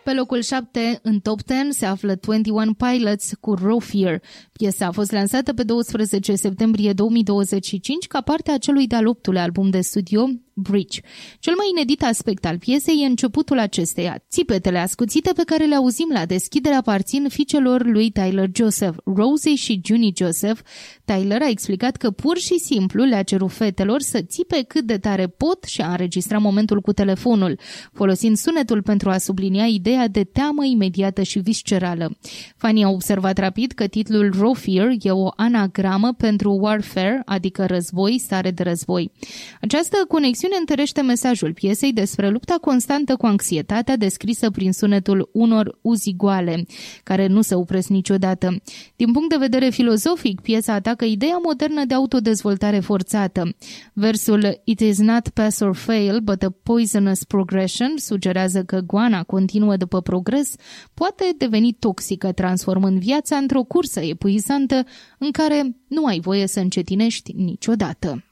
Pe locul 7, în top 10, se află 21 Pilots cu Raw Fear. Piesa a fost lansată pe 12 septembrie 2025 ca parte a celui de-al 8-lea album de studio, Bridge. Cel mai inedit aspect al piesei e începutul acesteia. Țipetele ascuțite pe care le auzim la deschidere aparțin fiicelor lui Tyler Joseph, Rosie și Junie Joseph. Tyler a explicat că pur și simplu le-a cerut fetelor să țipe cât de tare pot și a înregistrat momentul cu telefonul, folosind sunetul pentru a sublinia ideea de teamă imediată și viscerală. Fanii au observat rapid că titlul Raw Fear e o anagramă pentru warfare, adică război, stare de război. Această conexiune întărește mesajul piesei despre lupta constantă cu anxietatea descrisă prin sunetul unor uzi goale, care nu se opresc niciodată. Din punct de vedere filozofic, piesa atacă ideea modernă de autodezvoltare forțată. Versul "It is not pass or fail, but a poisonous progression" sugerează că goana continuă după progres poate deveni toxică, transformând viața într-o cursă epuizantă în care nu ai voie să încetinești niciodată.